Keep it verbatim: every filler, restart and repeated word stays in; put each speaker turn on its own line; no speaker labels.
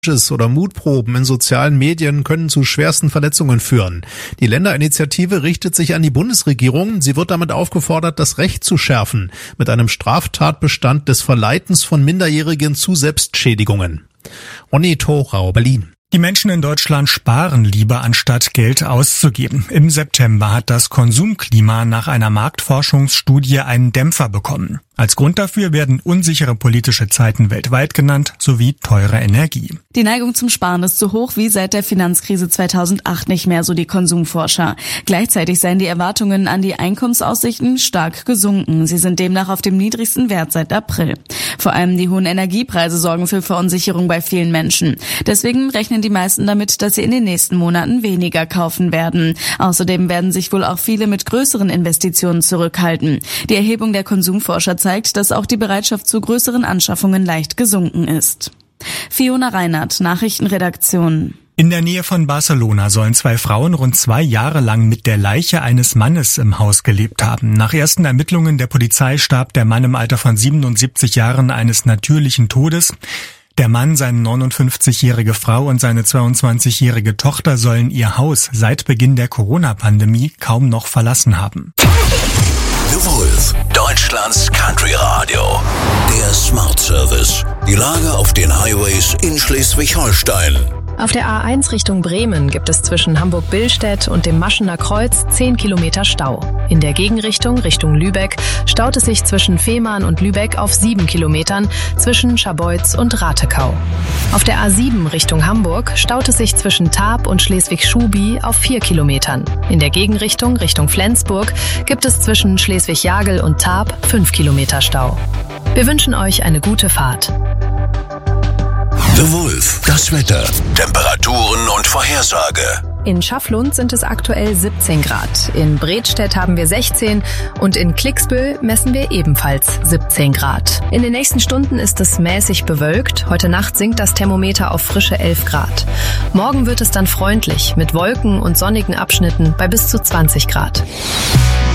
oder Mutproben in sozialen Medien können zu schwersten Verletzungen führen. Die Länderinitiative richtet sich an die Bundesregierung. Sie wird damit aufgefordert, das Recht zu schärfen, mit einem Straftatbestand des Verleitens von Minderjährigen zu Selbstschädigungen. Ronny Thorau, Berlin.
Die Menschen in Deutschland sparen lieber, anstatt Geld auszugeben. Im September hat das Konsumklima nach einer Marktforschungsstudie einen Dämpfer bekommen. Als Grund dafür werden unsichere politische Zeiten weltweit genannt, sowie teure Energie.
Die Neigung zum Sparen ist so hoch wie seit der Finanzkrise zweitausendacht nicht mehr, so die Konsumforscher. Gleichzeitig seien die Erwartungen an die Einkommensaussichten stark gesunken. Sie sind demnach auf dem niedrigsten Wert seit April. Vor allem die hohen Energiepreise sorgen für Verunsicherung bei vielen Menschen. Deswegen rechnen die meisten damit, dass sie in den nächsten Monaten weniger kaufen werden. Außerdem werden sich wohl auch viele mit größeren Investitionen zurückhalten. Die Erhebung der Konsumforscher zeigt, dass auch die Bereitschaft zu größeren Anschaffungen leicht gesunken ist. Fiona Reinhardt, Nachrichtenredaktion.
In der Nähe von Barcelona sollen zwei Frauen rund zwei Jahre lang mit der Leiche eines Mannes im Haus gelebt haben. Nach ersten Ermittlungen der Polizei starb der Mann im Alter von siebenundsiebzig Jahren eines natürlichen Todes. Der Mann, seine neunundfünfzigjährige Frau und seine zweiundzwanzigjährige Tochter sollen ihr Haus seit Beginn der Corona-Pandemie kaum noch verlassen haben.
The Wolf, Deutschlands Country Radio. Der Smart Service. Die Lage auf den Highways in Schleswig-Holstein.
Auf der A eins Richtung Bremen gibt es zwischen Hamburg-Billstedt und dem Maschener Kreuz zehn Kilometer Stau. In der Gegenrichtung Richtung Lübeck staut es sich zwischen Fehmarn und Lübeck auf sieben Kilometern zwischen Scharbeutz und Ratekau. Auf der A sieben Richtung Hamburg staut es sich zwischen Tarp und Schleswig-Schubi auf vier Kilometern. In der Gegenrichtung Richtung Flensburg gibt es zwischen Schleswig-Jagel und Tarp fünf Kilometer Stau. Wir wünschen euch eine gute Fahrt.
The Wolf, das Wetter, Temperaturen und Vorhersage.
In Schafflund sind es aktuell siebzehn Grad, in Bredstedt haben wir sechzehn und in Klicksbüll messen wir ebenfalls siebzehn Grad. In den nächsten Stunden ist es mäßig bewölkt, heute Nacht sinkt das Thermometer auf frische elf Grad. Morgen wird es dann freundlich mit Wolken und sonnigen Abschnitten bei bis zu zwanzig Grad.